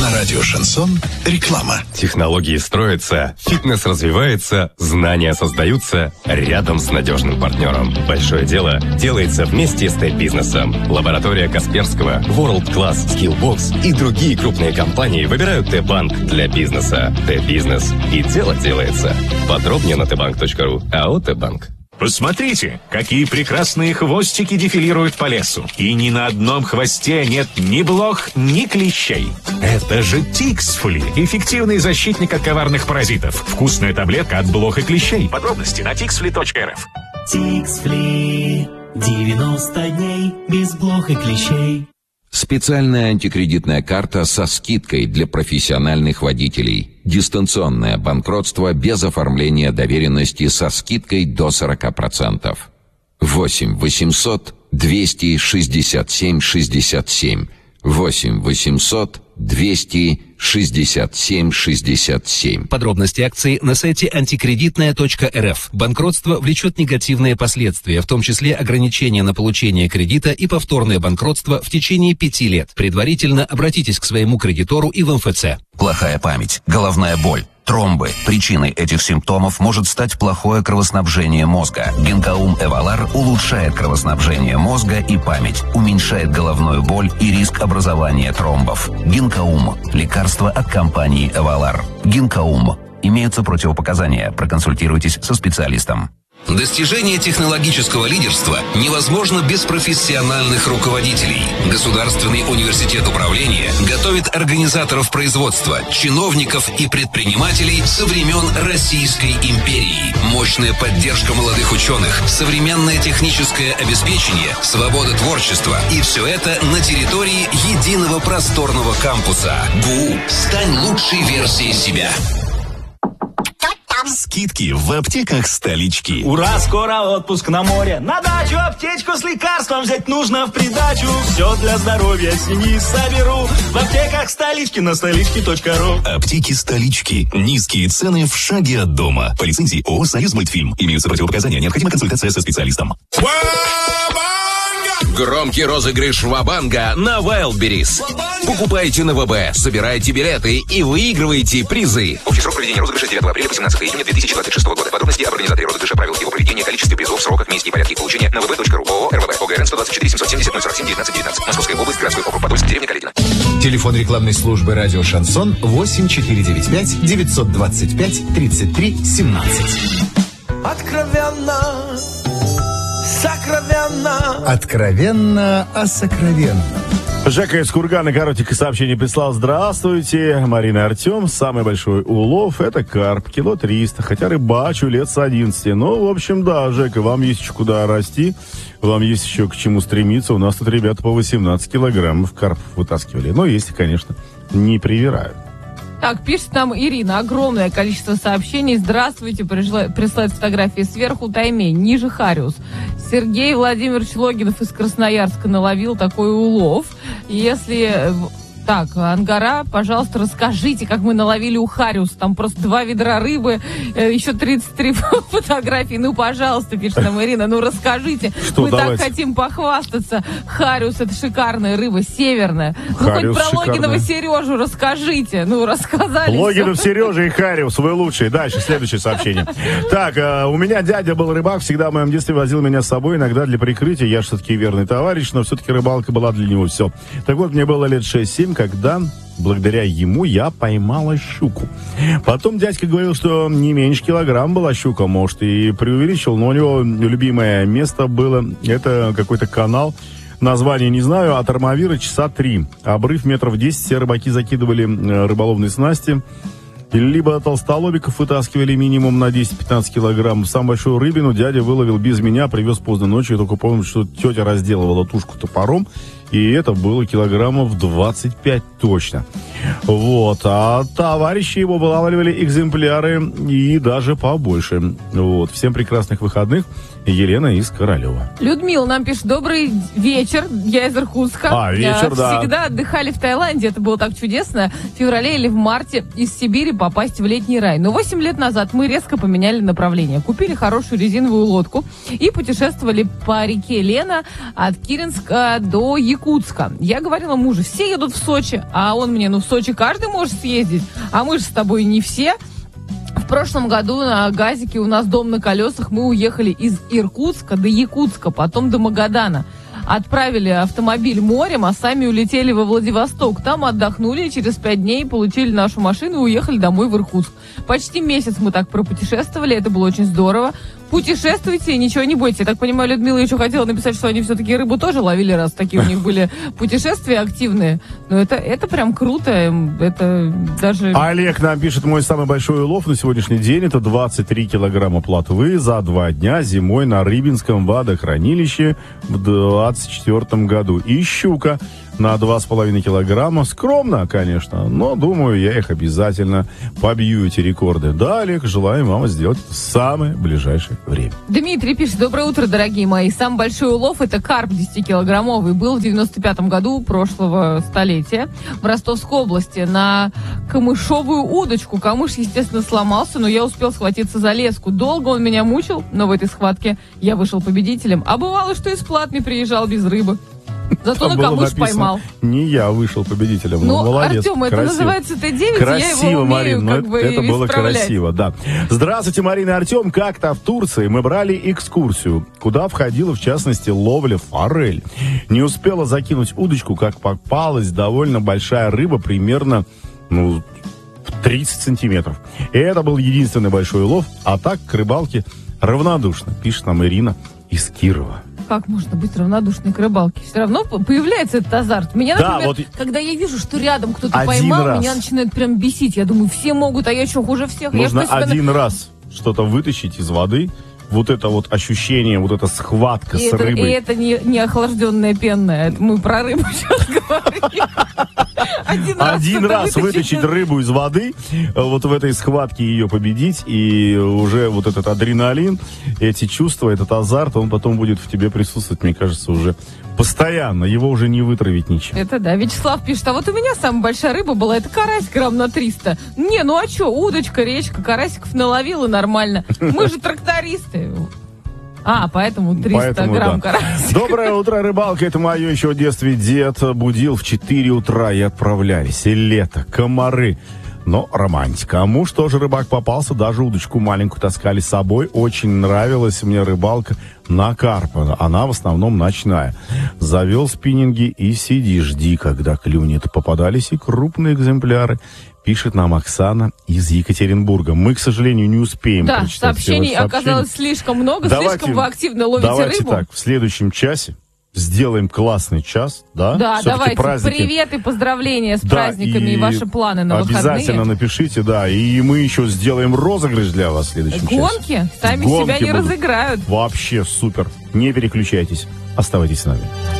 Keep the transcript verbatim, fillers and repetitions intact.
На радио «Шансон» реклама. Технологии строятся, фитнес развивается, знания создаются рядом с надежным партнером. Большое дело делается вместе с Т-бизнесом. Лаборатория Касперского, World Class, Skillbox и другие крупные компании выбирают Т-банк для бизнеса. Т-бизнес. И дело делается. Подробнее на т банк точка ру. АО «Т-банк». Посмотрите, какие прекрасные хвостики дефилируют по лесу. И ни на одном хвосте нет ни блох, ни клещей. Это же Тиксфли. Эффективный защитник от коварных паразитов. Вкусная таблетка от блох и клещей. Подробности на тиксфли точка эр эф. Тиксфли. девяносто дней без блох и клещей. Специальная антикредитная карта со скидкой для профессиональных водителей. Дистанционное банкротство без оформления доверенности со скидкой до сорок процентов. восемь восемьсот двести шестьдесят семь шестьдесят семь. восемь восемьсот двести шестьдесят семь шестьдесят семь. Подробности акции на сайте антикредитная точка эр эф. Банкротство влечет негативные последствия, в том числе ограничения на получение кредита и повторное банкротство в течение пяти лет. Предварительно обратитесь к своему кредитору и в эм эф цэ. Плохая память, головная боль, тромбы. Причиной этих симптомов может стать плохое кровоснабжение мозга. Гинкаум Эвалар улучшает кровоснабжение мозга и память, уменьшает головную боль и риск образования тромбов. Гинкаум – лекарство от компании Эвалар. Гинкаум. Имеются противопоказания. Проконсультируйтесь со специалистом. Достижение технологического лидерства невозможно без профессиональных руководителей. Государственный университет управления готовит организаторов производства, чиновников и предпринимателей со времен Российской империи. Мощная поддержка молодых ученых, современное техническое обеспечение, свобода творчества. И все это на территории единого просторного кампуса. ГУ. Стань лучшей версией себя. Скидки в аптеках столички. Ура, скоро отпуск на море. На дачу аптечку с лекарством взять нужно в придачу. Все для здоровья семьи соберу в аптеках столички на столички точка ру. Аптеки столички. Низкие цены в шаге от дома. По лицензии ООО «Союз Мультфильм». Имеются противопоказания. Необходима консультация со специалистом. Громкий розыгрыш Ва-банга на Wildberries. Покупайте на вэ бэ, собирайте билеты и выигрывайте призы. Общий срок проведения розыгрыша девятого апреля по семнадцатого июня две тысячи двадцать шестого года. Подробности об организаторе розыгрыша, правилах его проведения, количестве призов, сроках, месте и порядке их получения на вэ бэ точка ру. ООО эр вэ бэ. ОГРН сто двадцать четыре семьсот семьдесят ноль сорок семь девятнадцать девятнадцать. Московская область, городской округ Подольск, деревня Каледино. Телефон рекламной службы «Радио Шансон» восемь четыре девять пять девятьсот двадцать пять тридцать три семнадцать. Откровенно, сокровенно. Откровенно о сокровенном. Жека из Кургана коротенькое сообщение прислал. Здравствуйте, Марина и Артем. Самый большой улов — это карп, кило триста. Хотя рыбачу лет с одиннадцати. Ну, в общем, да, Жека, вам есть еще куда расти. Вам есть еще к чему стремиться. У нас тут ребята по восемнадцать килограммов карп вытаскивали. Но если, конечно, не привирают. Так, пишет нам Ирина. Огромное количество сообщений. Здравствуйте. Пришла, присылает фотографии сверху Таймень, ниже Хариус. Сергей Владимирович Логинов из Красноярска наловил такой улов. Если... Так, Ангара, пожалуйста, расскажите, как мы наловили у Хариуса. Там просто два ведра рыбы, еще тридцать три фотографии. Ну, пожалуйста, пишет нам Ирина, ну расскажите. Что, мы давайте. Так хотим похвастаться. Хариус — это шикарная рыба, северная. Хариус, ну, хоть про шикарная. Логинова Сережу расскажите. Ну, рассказали. Логинов, Сережа и Хариус, вы лучшие. Дальше, следующее сообщение. Так, у меня дядя был рыбак, всегда в моем детстве возил меня с собой, иногда для прикрытия. Я же все-таки верный товарищ, но все-таки рыбалка была для него все. Так вот, мне было лет шесть-семь, когда, благодаря ему, я поймала щуку. Потом дядька говорил, что не меньше килограмм была щука, может, и преувеличил, но у него любимое место было, это какой-то канал, название не знаю, от Армавира часа три. Обрыв метров десять, все рыбаки закидывали рыболовные снасти, либо толстолобиков вытаскивали минимум на десять-пятнадцать килограмм. Самую большую рыбину дядя выловил без меня, привез поздно ночью. Я только помню, что тетя разделывала тушку топором, и это было килограммов двадцать пять точно. Вот. А товарищи его вылавливали экземпляры и даже побольше. Вот. Всем прекрасных выходных. Елена из Королева. Людмила нам пишет: добрый вечер, я из Иркутска. А, вечер, да. Всегда отдыхали в Таиланде, это было так чудесно. В феврале или в марте из Сибири попасть в летний рай. Но восемь лет назад мы резко поменяли направление. Купили хорошую резиновую лодку и путешествовали по реке Лена от Киренска до Якутска. Я говорила мужу, все едут в Сочи, а он мне, ну в Сочи Сочи каждый может съездить, а мы же с тобой не все. В прошлом году на газике у нас дом на колесах. Мы уехали из Иркутска до Якутска, потом до Магадана. Отправили автомобиль морем, а сами улетели во Владивосток. Там отдохнули, через пять дней получили нашу машину и уехали домой в Иркутск. Почти месяц мы так пропутешествовали, это было очень здорово. Путешествуйте, ничего не бойтесь. Я так понимаю, Людмила еще хотела написать, что они все-таки рыбу тоже ловили, раз такие у них были путешествия активные. Но это, это прям круто. Это даже... Олег нам пишет: мой самый большой улов на сегодняшний день — это двадцать три килограмма плотвы за два дня зимой на Рыбинском водохранилище в двадцать четвёртом году. И щука на два с половиной килограмма. Скромно, конечно, но, думаю, я их обязательно побью, эти рекорды. Да, Олег, желаем вам сделать это в самое ближайшее время. Дмитрий пишет: доброе утро, дорогие мои. Самый большой улов — это карп десятикилограммовый. Был в девяносто пятом году прошлого столетия в Ростовской области на камышовую удочку. Камыш, естественно, сломался, но я успел схватиться за леску. Долго он меня мучил, но в этой схватке я вышел победителем. А бывало, что из платной приезжал без рыбы. Зато там на камыш написано, поймал. Не я вышел победителем, но ну, молодец. Артем, это красиво. Называется Т девять, красиво, я его умею, Марин, как ну, бы это было исправлять. красиво, да. Здравствуйте, Марина и Артем. Как-то в Турции мы брали экскурсию, куда входила, в частности, ловля форель. Не успела закинуть удочку, как попалась довольно большая рыба, примерно, ну, тридцать сантиметров. И это был единственный большой улов, а так к рыбалке равнодушно, пишет нам Ирина из Кирова. Как можно быть равнодушной к рыбалке? Все равно появляется этот азарт. Меня, да, например, вот когда я вижу, что рядом кто-то один поймал, раз. меня начинает прям бесить. Я думаю, все могут, а я что, хуже всех? Нужно я что, один себя... раз что-то вытащить из воды. Вот это вот ощущение, вот эта схватка и с это, рыбой. И это не, не охлажденная пенная. Это мы про рыбу сейчас говорим. Один раз, Один раз вытащить рыбу из воды, вот в этой схватке ее победить, и уже вот этот адреналин, эти чувства, этот азарт, он потом будет в тебе присутствовать, мне кажется, уже постоянно. Его уже не вытравить ничем. Это да. Вячеслав пишет: а вот у меня самая большая рыба была, это карась грамм на триста. Не, ну а что, удочка, речка, карасиков наловила нормально. Мы же трактористы. А, поэтому триста Поэтому, грамм да. карасиков. Доброе утро, рыбалка. Это мое еще в детстве дед будил в четыре утра и отправлялись. И лето, комары. Но романтика. А муж тоже рыбак попался, даже удочку маленькую таскали с собой. Очень нравилась мне рыбалка на карпа. Она в основном ночная. Завел спиннинги и сиди, жди, когда клюнет. Попадались и крупные экземпляры. Пишет нам Оксана из Екатеринбурга. Мы, к сожалению, не успеем да, прочитать сообщений все ваши сообщения. оказалось слишком много, Давайте, слишком вы активно ловите давайте рыбу. так, в следующем часе сделаем классный час, да? Да, Все-таки давайте. праздники. Привет и поздравления с Да, праздниками и, и ваши планы на обязательно выходные. Обязательно напишите, да. И мы еще сделаем розыгрыш для вас в следующем часе. Гонки? Сами Гонки себя не будут. разыграют. Вообще супер. Не переключайтесь. Оставайтесь с нами.